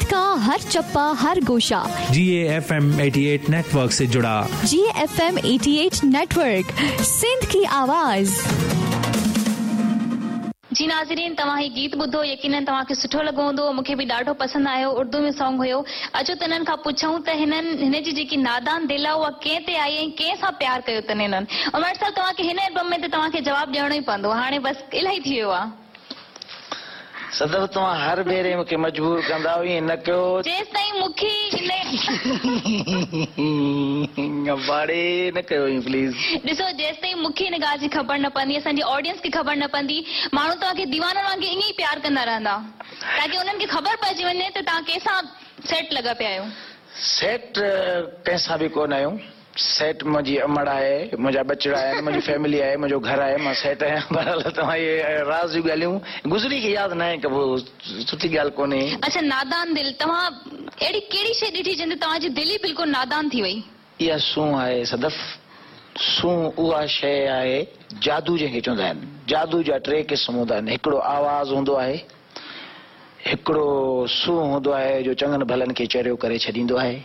का हर चप्पा हर गोशा GAFM 88 नेटवर्क से जुड़ा। GAFM 88 नेटवर्क, सिंध की आवाज। जी नाज़रीन, तव्हां ही गीत ॿुधो, यकीनन तव्हांखे सुठो लॻो हूंदो। मूंखे बि ॾाढो पसंदि आयो। उर्दू में सॉन्ग हुयो। अचो त हिननि खां पुछूं त हिन जी जेकी नादान दिल आहे उहा कंहिं ते आई ऐं कंहिं सां प्यार कयो अथनि हिननि। उमर साहब, तव्हांखे हिन एल्बम में त तव्हांखे जवाबु ॾियणो ई पवंदो। हाणे बसि इलाही थी वियो आहे। सदर तव्हां हर भेरे मूंखे मजबूर कंदा ईअं न कयो। जेसि ताईं मूंखे बाड़े न कयो प्लीज़। ॾिसो, जेसि ताईं मूंखे हिन ॻाल्हि जी ख़बर न पवंदी, असांजी ऑडियंस खे ख़बर न पवंदी, माण्हू तव्हांखे दीवाननि वांगुरु ईअं ई प्यार कंदा रहंदा, ताकि उन्हनि खे ख़बर पइजी वञे त तव्हां कंहिंसां सेट लॻा पिया आहियो। सेट कंहिंसां बि कोन आहियूं। सेट मुंहिंजी अमड़ आहे, मुंहिंजा बचड़ा आहिनि, मुंहिंजी फैमिली आहे, मुंहिंजो घर आहे, मां सेट आहियां। बहरहाल तव्हां इहे राज़ जूं ॻाल्हियूं गुज़री खे यादि न आहे कबो, सुठी ॻाल्हि कोन्हे। अच्छा, नादान दिल, तव्हां अहिड़ी कहिड़ी शइ ॾिठी जंहिंजे तव्हांजी दिलि ई बिल्कुलु नादान थी वई? इहा सूं आहे सदफ। सूं उहा शइ आहे, जादू जंहिंखे चवंदा आहिनि। जादू जा 3 क़िस्म हूंदा आहिनि। हिकिड़ो आवाज़ हूंदो आहे, हिकिड़ो सूं हूंदो आहे जो चङनि भलनि खे चरियो करे छॾींदो आहे,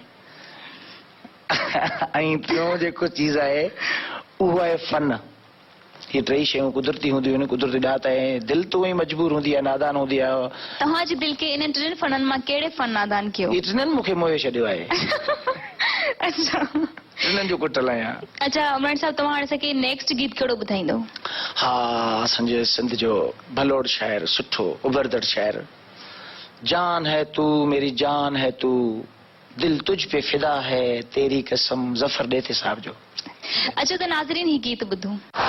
ऐं टियों जेको चीज़ आहे उहो आहे फन। ये 3 शयूं कुदरती हूंदियूं आहिनि, कुदरती ॾात आहे। दिलि तो ई मजबूर हूंदी आहे, नादान हूंदी आहे। तव्हांजी दिलि खे इन 3 फननि मां कहिड़े फन नादान कयो? ये 3 मूंखे मोहे छॾियो आहे। अच्छा, 3 जो कुटल आहियां। अच्छा उमर साहब, तव्हां हाणे असांखे नेक्स्ट गीत कहिड़ो ॿुधाईंदो? हा, असांजे सिंध जो भलोड़ शाइर, सुठो उभरदड़ शाइर। जान है तू मेरी जान है तू, दिल तुझ पे फिदा है तेरी कसम, ज़फर देते साहब जो। अच्छा त नाज़रीन, ही गीत ॿुधो।